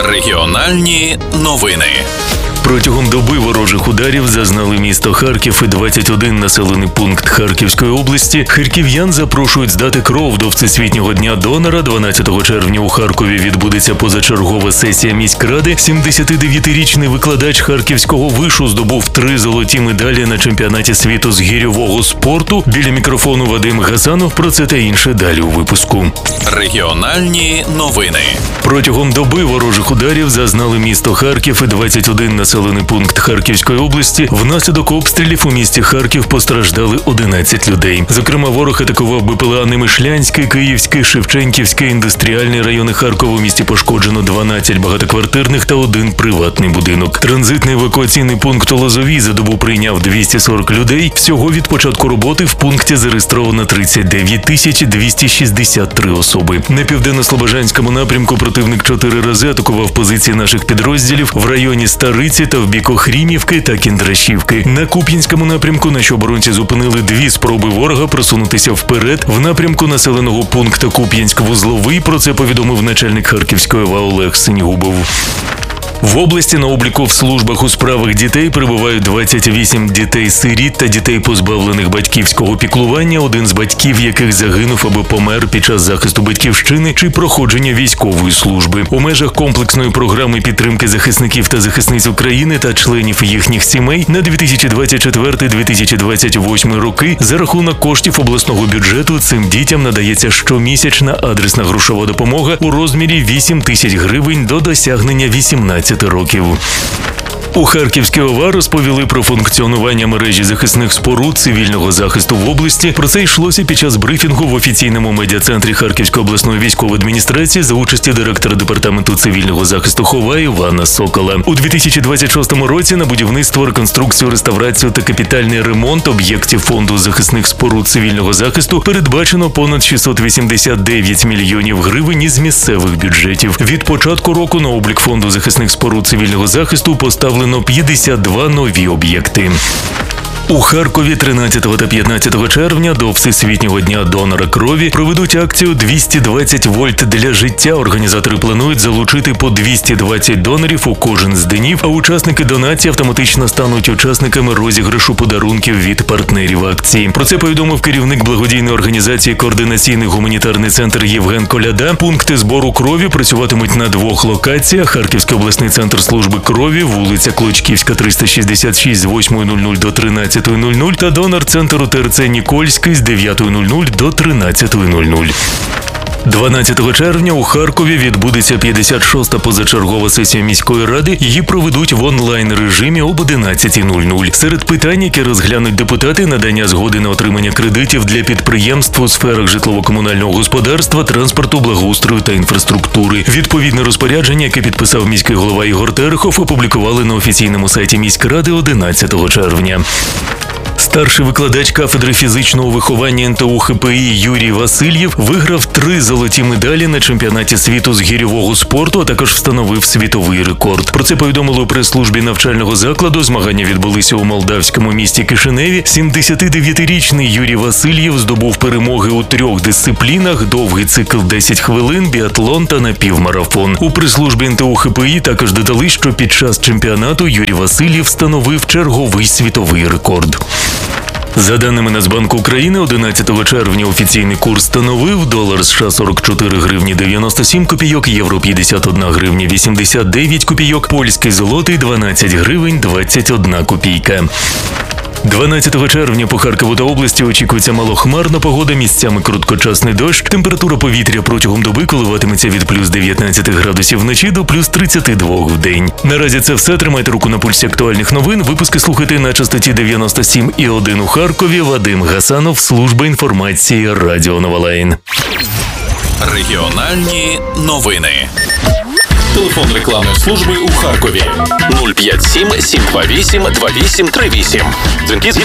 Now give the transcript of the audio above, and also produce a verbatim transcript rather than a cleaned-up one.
Регіональні новини. Протягом доби ворожих ударів зазнали місто Харків і двадцять один населений пункт Харківської області. Харків'ян запрошують здати кров до Всесвітнього дня донора. дванадцятого червня у Харкові відбудеться позачергова сесія міськради. сімдесятидев'ятирічний викладач Харківського вишу здобув три золоті медалі на чемпіонаті світу з гірьового спорту. Біля мікрофону Вадим Гасанов. Про це та інше далі у випуску. Регіональні новини. Протягом доби ворожих ударів зазнали місто Харків і двадцять один населений пункт Харківської області. Внаслідок обстрілів у місті Харків постраждали одинадцять людей. Зокрема, ворог атакував БПЛА Немишлянський, Київський, Шевченківський, індустріальний райони Харкова. У місті пошкоджено дванадцять багатоквартирних та один приватний будинок. Транзитний евакуаційний пункт у Лозовій за добу прийняв двісті сорок людей. Всього від початку роботи в пункті зареєстровано тридцять дев'ять тисяч двісті шістдесят три особи. На південно-слобожанському напрямку противник чотири рази атакував позиції наших підрозділів в районі Стариці та в бік Охрімівки та Кіндрашівки. На Куп'янському напрямку наші оборонці зупинили дві спроби ворога просунутися вперед в напрямку населеного пункту Куп'янськ-Вузловий. Про це повідомив начальник Харківської ОВА Олег Синігубов. В області на обліку в службах у справах дітей перебувають двадцять вісім дітей-сиріт та дітей, позбавлених батьківського піклування, один з батьків яких загинув або помер під час захисту батьківщини чи проходження військової служби. У межах комплексної програми підтримки захисників та захисниць України та членів їхніх сімей на дві тисячі двадцять четвертий - дві тисячі двадцять восьмий роки за рахунок коштів обласного бюджету цим дітям надається щомісячна адресна грошова допомога у розмірі вісім тисяч гривень до досягнення вісімнадцяти років. У Харківській ОВА розповіли про функціонування мережі захисних споруд цивільного захисту в області. Про це йшлося під час брифінгу в офіційному медіа-центрі Харківської обласної військової адміністрації за участі директора департаменту цивільного захисту ХОВА Івана Сокола. У дві тисячі двадцять шостому році на будівництво, реконструкцію, реставрацію та капітальний ремонт об'єктів фонду захисних споруд цивільного захисту передбачено понад шістсот вісімдесят дев'ять мільйонів гривень із місцевих бюджетів. Від початку року на облік фонду захисних споруд цивільного захисту поставлено п'ятдесят два нові об'єкти. У Харкові тринадцятого та п'ятнадцятого червня до Всесвітнього дня донора крові проведуть акцію «двісті двадцять вольт для життя». Організатори планують залучити по двісті двадцять донорів у кожен з днів, а учасники донації автоматично стануть учасниками розіграшу подарунків від партнерів акції. Про це повідомив керівник благодійної організації «Координаційний гуманітарний центр» Євген Коляда. Пункти збору крові працюватимуть на двох локаціях: Харківський обласний центр служби крові, вулиця Клочківська, триста шістдесят шість з восьмої нуль нуль до тринадцятої нуль нуль та донор-центр ТРЦ Нікольський з дев'ятої нуль нуль до тринадцятої нуль нуль. дванадцятого червня у Харкові відбудеться п'ятдесят шоста позачергова сесія міської ради. Її проведуть в онлайн-режимі об одинадцятій нуль нуль. Серед питань, які розглянуть депутати: надання згоди на отримання кредитів для підприємств у сферах житлово-комунального господарства, транспорту, благоустрою та інфраструктури. Відповідне розпорядження, яке підписав міський голова Ігор Терехов, опублікували на офіційному сайті міськради одинадцятого червня. Старший викладач кафедри фізичного виховання ен те у ха пе і Юрій Васильєв виграв три золоті медалі на чемпіонаті світу з гірьового спорту, а також встановив світовий рекорд. Про це повідомили у прес-службі навчального закладу. Змагання відбулися у молдавському місті Кишиневі. сімдесятидев'ятирічний Юрій Васильєв здобув перемоги у трьох дисциплінах: довгий цикл десять хвилин, біатлон та напівмарафон. У прес-службі ен те у ха пе і також додали, що під час чемпіонату Юрій Васильєв встановив черговий світовий рекорд. За даними Нацбанку України, одинадцятого червня офіційний курс становив: долар США сорок чотири гривні дев'яносто сім копійок, євро п'ятдесят одна гривня вісімдесят дев'ять копійок, польський злотий дванадцять гривень двадцять одна копійка. дванадцятого червня по Харкову та області очікується малохмарна погода, місцями короткочасний дощ. Температура повітря протягом доби коливатиметься від плюс дев'ятнадцяти градусів вночі до плюс тридцяти двох в день. Наразі це все. Тримайте руку на пульсі актуальних новин. Випуски слухайте на частоті дев'яносто сім і один у Харкові. Вадим Гасанов, служба інформації Радіо Новолайн. Регіональні новини. Телефон рекламної служби у Харкові нуль п'ять сім сім два вісім два вісім три вісім. Дзвінки